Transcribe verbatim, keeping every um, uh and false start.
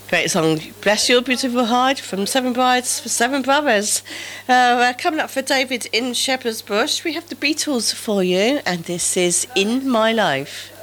Great song. Bless Your Beautiful Heart from Seven Brides for Seven Brothers. Uh, we're coming up for David in Shepherd's Bush. We have the Beatles for you, and this is In My Life.